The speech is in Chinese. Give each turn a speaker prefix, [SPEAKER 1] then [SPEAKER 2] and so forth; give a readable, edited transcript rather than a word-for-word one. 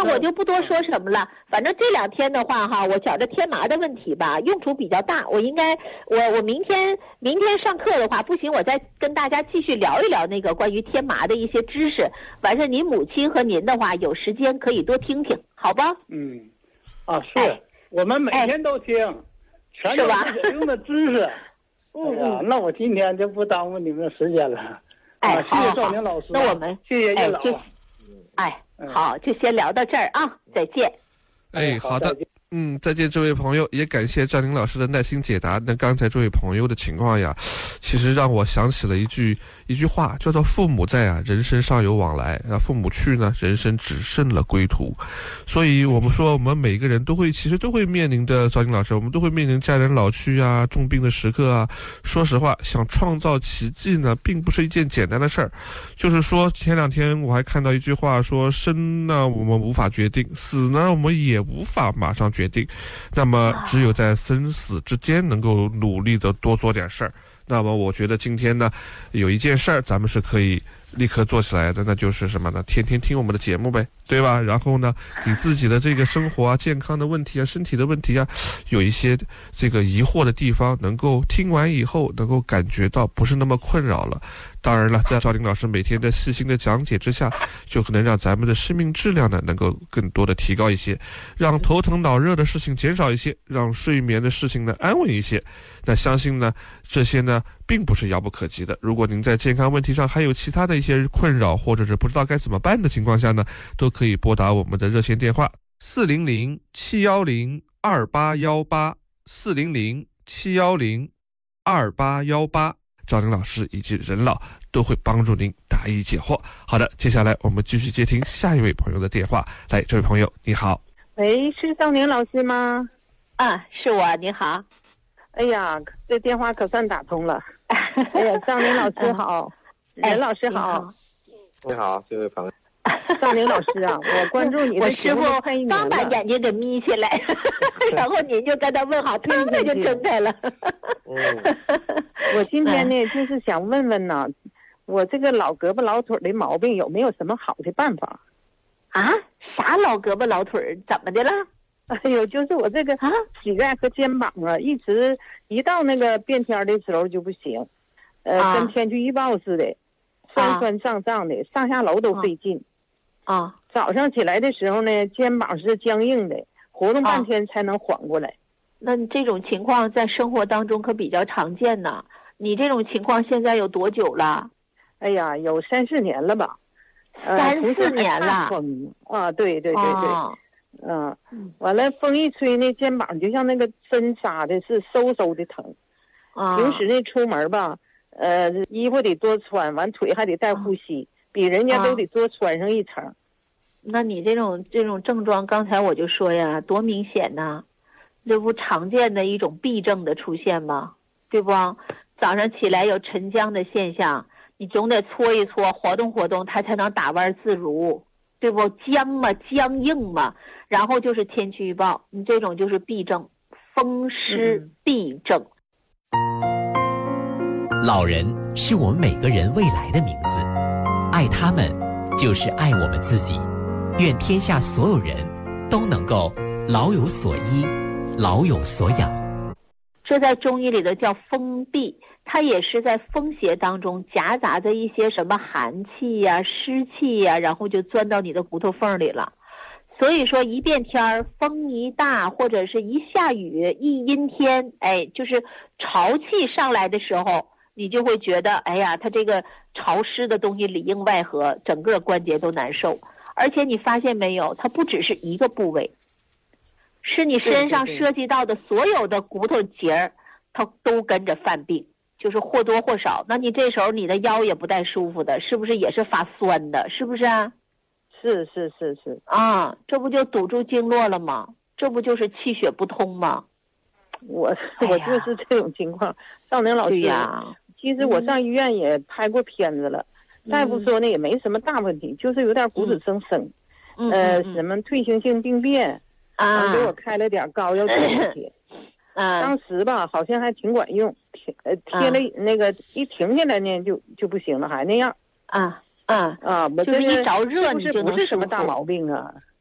[SPEAKER 1] 我就不多说什么了。反正这2天的话哈，我觉着天麻的问题吧，用处比较大。我明天上课的话，不行，我再跟大家继续聊一聊那个关于天麻的一些知识。完事您母亲和您的话，有时间可以多听听，好吧？
[SPEAKER 2] 是，我们每天都听，全是有用的知识。那我今天就不耽误你们的时间了。谢谢赵宁老师。
[SPEAKER 1] 那我们
[SPEAKER 2] 谢谢叶老。
[SPEAKER 1] 好，就先聊到这儿啊，再见。
[SPEAKER 3] 好的。再见，这位朋友，也感谢赵宁老师的耐心解答。那刚才这位朋友的情况呀，其实让我想起了一句话，叫做父母在啊，人生尚有往来；父母去呢，人生只剩了归途。所以我们说，我们每个人其实都会面临的，赵宁老师，我们都会面临家人老去啊、重病的时刻啊。说实话，想创造奇迹呢，并不是一件简单的事儿。就是说，前2天我还看到一句话说，生呢我们无法决定，死呢我们也无法马上决定，那么只有在生死之间能够努力的多做点事儿。那么我觉得今天呢，有一件事儿咱们是可以立刻做起来的，那就是什么呢？天天听我们的节目呗，对吧？然后呢，给自己的这个生活啊、健康的问题啊、身体的问题啊，有一些这个疑惑的地方，能够听完以后能够感觉到不是那么困扰了。当然了，在赵林老师每天的细心的讲解之下，就可能让咱们的生命质量呢能够更多的提高一些，让头疼脑热的事情减少一些，让睡眠的事情呢安稳一些。那相信呢，这些呢并不是遥不可及的。如果您在健康问题上还有其他的一些困扰，或者是不知道该怎么办的情况下呢，都可以拨打我们的热线电话400-710-2818，400-710-2818，赵宁老师以及任老都会帮助您答疑解惑。好的，接下来我们继续接听下一位朋友的电话。来，这位朋友你好。
[SPEAKER 4] 喂，是赵宁老师吗？
[SPEAKER 1] 是我，你好。
[SPEAKER 4] 哎呀，这电话可算打通了。哎呀，赵宁老师好，任老师好。
[SPEAKER 5] 你好，这位朋友。
[SPEAKER 4] 赵宁老师啊，我关注你的节目快1年了。
[SPEAKER 1] 刚把眼睛给眯起来，然后您就跟他问好，腾的就睁开了。
[SPEAKER 4] 我今天呢，就是想问问呢，我这个老胳膊老腿的毛病有没有什么好的办法？
[SPEAKER 1] 啥老胳膊老腿怎么的了？
[SPEAKER 4] 哎呦，就是我这个膝盖和肩膀啊，一到那个变天的时候就不行，跟天气预报似的，酸酸胀胀的，上下楼都费劲。早上起来的时候呢，肩膀是僵硬的，活动半天才能缓过来。
[SPEAKER 1] 那这种情况在生活当中可比较常见呢。你这种情况现在有多久了？
[SPEAKER 4] 哎呀，有3、4年了吧。
[SPEAKER 1] 3、4年了。
[SPEAKER 4] 对。完了，风一吹那肩膀就像那个针扎的，是嗖嗖的疼。平时那出门吧，衣服得多穿，完腿还得带护膝，比人家都得多穿上1层。
[SPEAKER 1] 那你这种症状，刚才我就说呀，多明显呐，这不常见的一种痹症的出现吗？对不？早上起来有沉僵的现象，你总得搓一搓，活动活动，它才能打弯自如，对不？僵硬嘛。然后就是天气预报，你这种就是痹症，风湿痹症。
[SPEAKER 6] 老人是我们每个人未来的名字，爱他们就是爱我们自己。愿天下所有人都能够老有所依，老有所养。
[SPEAKER 1] 这在中医里头叫风痹，它也是在风邪当中夹杂着一些什么寒气呀、湿气呀，然后就钻到你的骨头缝里了。所以说一变天风一大，或者是一下雨一阴天，就是潮气上来的时候，你就会觉得它这个潮湿的东西里应外合，整个关节都难受。而且你发现没有，它不只是一个部位，是你身上涉及到的所有的骨头节它都跟着犯病，就是或多或少。那你这时候你的腰也不太舒服的，是不是也是发酸的？是不是啊？
[SPEAKER 4] 是
[SPEAKER 1] 这不就堵住经络了吗？这不就是气血不通吗？
[SPEAKER 4] 我就是这种情况。赵宁老师其实我上医院也拍过片子了，大夫说呢也没什么大问题，就是有点骨质增生，什么退行性病变给我开了点膏药贴。当时吧好像还挺管用，贴了那个一停下来呢就不行了，还那样。我
[SPEAKER 1] 就是一着热你就能
[SPEAKER 4] 不是什么大毛病啊。